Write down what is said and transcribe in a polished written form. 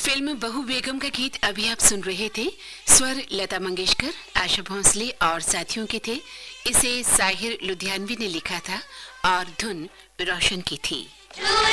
Film बहू बेगम का गीत अभी आप सुन रहे थे। स्वर लता मंगेशकर, आशा भोंसले और साथियों के थे। इसे साहिर लुधियानवी ने लिखा था और धुन रोशन की थी।